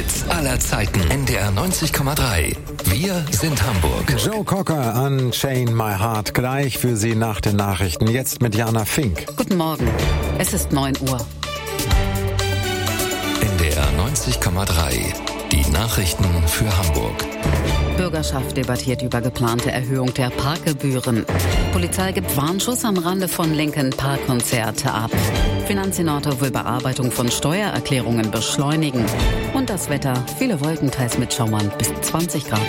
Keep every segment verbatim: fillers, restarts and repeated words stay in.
Hits aller Zeiten. N D R neunzig Komma drei. Wir sind Hamburg. Joe Cocker, Unchain My Heart. Gleich für Sie nach den Nachrichten. Jetzt mit Jana Fink. Guten Morgen. Es ist neun Uhr. N D R neunzig Komma drei. Die Nachrichten für Hamburg. Bürgerschaft debattiert über geplante Erhöhung der Parkgebühren. Polizei gibt Warnschuss am Rande von Linkin Park Konzerte ab. Finanzsenator will Bearbeitung von Steuererklärungen beschleunigen. Und das Wetter, viele Wolken, teils mit Schauern bis zwanzig Grad.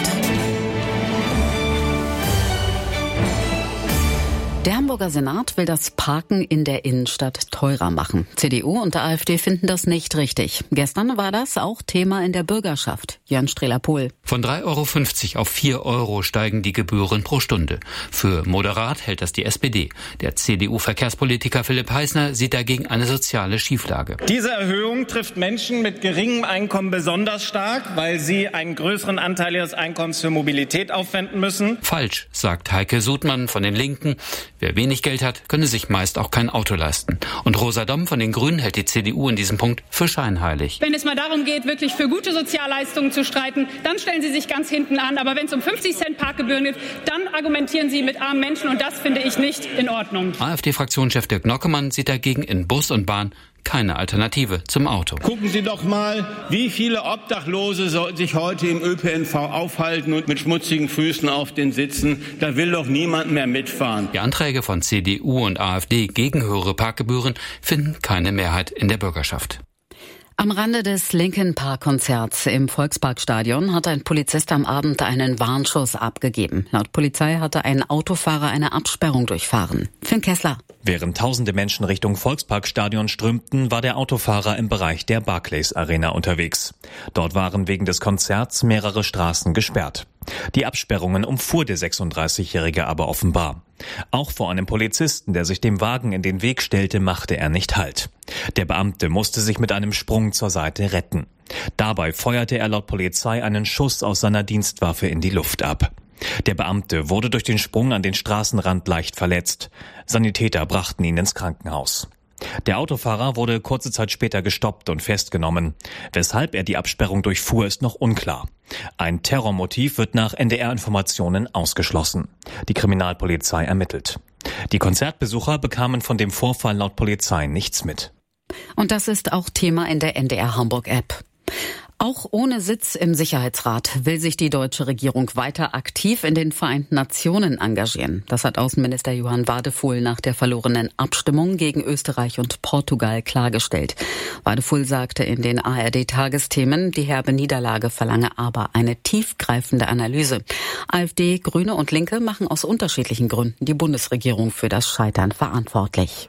Der Hamburger Senat will das Parken in der Innenstadt teurer machen. C D U und der AfD finden das nicht richtig. Gestern war das auch Thema in der Bürgerschaft. Jörn Strehler-Pohl. Von drei Euro fünfzig auf vier Euro steigen die Gebühren pro Stunde. Für moderat hält das die S P D. Der C D U-Verkehrspolitiker Philipp Heisner sieht dagegen eine soziale Schieflage. Diese Erhöhung trifft Menschen mit geringem Einkommen besonders stark, weil sie einen größeren Anteil ihres Einkommens für Mobilität aufwenden müssen. Falsch, sagt Heike Sudmann von den Linken. Wer wenig Geld hat, könne sich meist auch kein Auto leisten. Und Rosa Domm von den Grünen hält die C D U in diesem Punkt für scheinheilig. Wenn es mal darum geht, wirklich für gute Sozialleistungen zu streiten, dann stellen Sie sich ganz hinten an. Aber wenn es um fünfzig Cent Parkgebühren geht, dann argumentieren Sie mit armen Menschen. Und das finde ich nicht in Ordnung. AfD-Fraktionschef Dirk Nockemann sieht dagegen in Bus und Bahn keine Alternative zum Auto. Gucken Sie doch mal, wie viele Obdachlose sich heute im Ö P N V aufhalten und mit schmutzigen Füßen auf den Sitzen. Da will doch niemand mehr mitfahren. Die Anträge von C D U und AfD gegen höhere Parkgebühren finden keine Mehrheit in der Bürgerschaft. Am Rande des Linkin Park Konzerts im Volksparkstadion hat ein Polizist am Abend einen Warnschuss abgegeben. Laut Polizei hatte ein Autofahrer eine Absperrung durchfahren. Finn Kessler. Während tausende Menschen Richtung Volksparkstadion strömten, war der Autofahrer im Bereich der Barclays Arena unterwegs. Dort waren wegen des Konzerts mehrere Straßen gesperrt. Die Absperrungen umfuhr der sechsunddreißigjährige aber offenbar. Auch vor einem Polizisten, der sich dem Wagen in den Weg stellte, machte er nicht Halt. Der Beamte musste sich mit einem Sprung zur Seite retten. Dabei feuerte er laut Polizei einen Schuss aus seiner Dienstwaffe in die Luft ab. Der Beamte wurde durch den Sprung an den Straßenrand leicht verletzt. Sanitäter brachten ihn ins Krankenhaus. Der Autofahrer wurde kurze Zeit später gestoppt und festgenommen. Weshalb er die Absperrung durchfuhr, ist noch unklar. Ein Terrormotiv wird nach N D R-Informationen ausgeschlossen. Die Kriminalpolizei ermittelt. Die Konzertbesucher bekamen von dem Vorfall laut Polizei nichts mit. Und das ist auch Thema in der N D R Hamburg-App. Auch ohne Sitz im Sicherheitsrat will sich die deutsche Regierung weiter aktiv in den Vereinten Nationen engagieren. Das hat Außenminister Johann Wadefuhl nach der verlorenen Abstimmung gegen Österreich und Portugal klargestellt. Wadefuhl sagte in den A R D-Tagesthemen, die herbe Niederlage verlange aber eine tiefgreifende Analyse. AfD, Grüne und Linke machen aus unterschiedlichen Gründen die Bundesregierung für das Scheitern verantwortlich.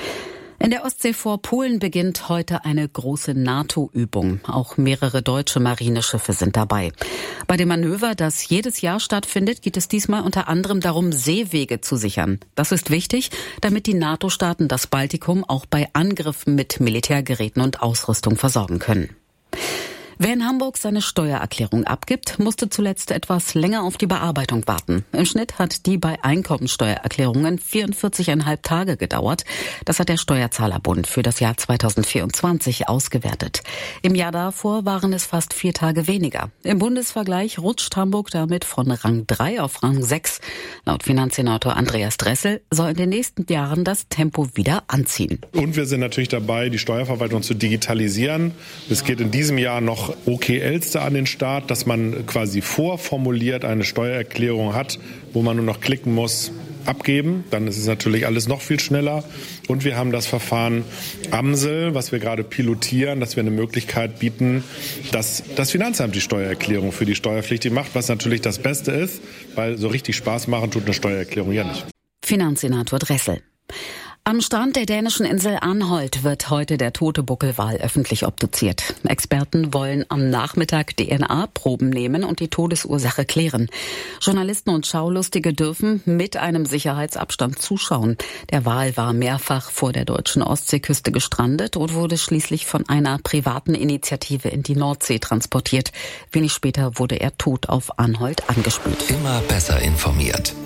In der Ostsee vor Polen beginnt heute eine große NATO-Übung. Auch mehrere deutsche Marineschiffe sind dabei. Bei dem Manöver, das jedes Jahr stattfindet, geht es diesmal unter anderem darum, Seewege zu sichern. Das ist wichtig, damit die NATO-Staaten das Baltikum auch bei Angriffen mit Militärgeräten und Ausrüstung versorgen können. Wer in Hamburg seine Steuererklärung abgibt, musste zuletzt etwas länger auf die Bearbeitung warten. Im Schnitt hat die bei Einkommensteuererklärungen vierundvierzig Komma fünf Tage gedauert. Das hat der Steuerzahlerbund für das Jahr zweitausendvierundzwanzig ausgewertet. Im Jahr davor waren es fast vier Tage weniger. Im Bundesvergleich rutscht Hamburg damit von Rang drei auf Rang sechs. Laut Finanzsenator Andreas Dressel soll in den nächsten Jahren das Tempo wieder anziehen. Und wir sind natürlich dabei, die Steuerverwaltung zu digitalisieren. Es geht in diesem Jahr noch O K Ls an den Start, dass man quasi vorformuliert eine Steuererklärung hat, wo man nur noch klicken muss, abgeben. Dann ist es natürlich alles noch viel schneller. Und wir haben das Verfahren Amsel, was wir gerade pilotieren, dass wir eine Möglichkeit bieten, dass das Finanzamt die Steuererklärung für die Steuerpflichtigen macht, was natürlich das Beste ist, weil so richtig Spaß machen tut eine Steuererklärung ja nicht. Finanzsenator Dressel. Am Strand der dänischen Insel Anholt wird heute der tote Buckelwal öffentlich obduziert. Experten wollen am Nachmittag D N A-Proben nehmen und die Todesursache klären. Journalisten und Schaulustige dürfen mit einem Sicherheitsabstand zuschauen. Der Wal war mehrfach vor der deutschen Ostseeküste gestrandet und wurde schließlich von einer privaten Initiative in die Nordsee transportiert. Wenig später wurde er tot auf Anholt angespült. Immer besser informiert.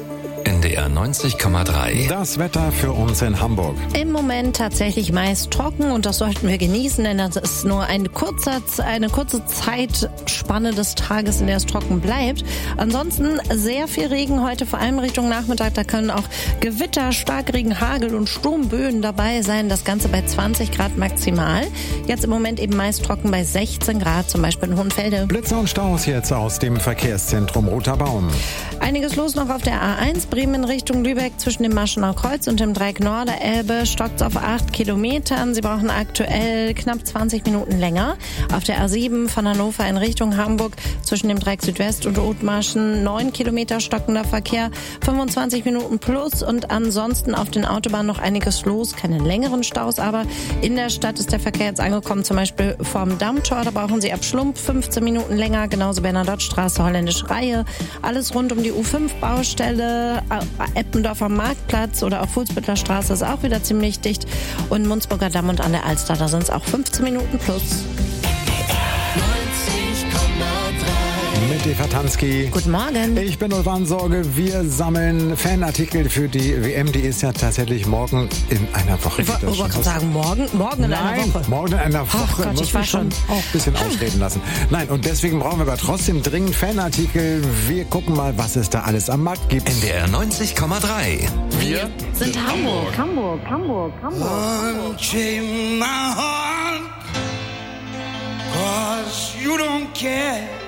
N D R neunzig Komma drei. Das Wetter für uns in Hamburg. Im Moment tatsächlich meist trocken und das sollten wir genießen, denn das ist nur eine kurze, eine kurze Zeitspanne des Tages, in der es trocken bleibt. Ansonsten sehr viel Regen heute, vor allem Richtung Nachmittag. Da können auch Gewitter, Starkregen, Hagel und Sturmböen dabei sein. Das Ganze bei zwanzig Grad maximal. Jetzt im Moment eben meist trocken bei sechzehn Grad, zum Beispiel in Hohenfelde. Blitze und Staus jetzt aus dem Verkehrszentrum Roter Baum. Einiges los noch auf der A eins, Bremen in Richtung Lübeck zwischen dem Maschenauer Kreuz und dem Dreieck Norderelbe. Stockt auf acht Kilometern. Sie brauchen aktuell knapp zwanzig Minuten länger. Auf der A sieben von Hannover in Richtung Hamburg zwischen dem Dreieck Südwest und Othmarschen neun Kilometer stockender Verkehr, fünfundzwanzig Minuten plus. Und ansonsten auf den Autobahnen noch einiges los. Keine längeren Staus, aber in der Stadt ist der Verkehr jetzt angekommen. Zum Beispiel vom Dammtor, da brauchen Sie ab Schlumpf fünfzehn Minuten länger. Genauso Bernadotte-Straße, Holländische Reihe. Alles rund um die U fünf Baustelle, Eppendorfer Marktplatz oder auch Fuhlsbüttler Straße ist auch wieder ziemlich dicht. Und Munzburger Damm und an der Alster, da sind es auch fünfzehn Minuten plus. Mit Eva Tansky. Guten Morgen. Ich bin Ulvan Sorge. Wir sammeln Fanartikel für die W M. Die ist ja tatsächlich morgen in einer Woche. Ich wollte gerade sagen, morgen, morgen in Nein, einer Woche. morgen in einer Woche. Ach Gott, muss ich war schon auch ein bisschen ausreden lassen. Nein, und deswegen brauchen wir aber trotzdem dringend Fanartikel. Wir gucken mal, was es da alles am Markt gibt. N D R neunzig Komma drei. Wir sind Hamburg. Hamburg, Hamburg, Hamburg. Unchain my heart, 'cause you don't care.